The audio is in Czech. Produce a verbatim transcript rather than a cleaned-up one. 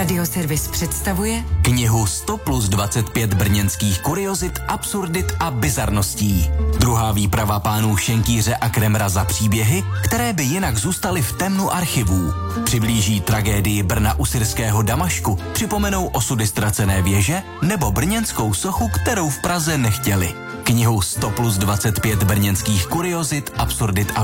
Radioservis představuje knihu sto plus dvacet pět brněnských kuriozit, absurdit a bizarností. Druhá výprava pánů Šenkýře a Kremra za příběhy, které by jinak zůstaly v temnu archivů. Přiblíží tragédii Brna u syrského Damašku, připomenou osudy ztracené věže nebo brněnskou sochu, kterou v Praze nechtěli. Knihu sto plus dvacet pět brněnských kuriozit, absurdit a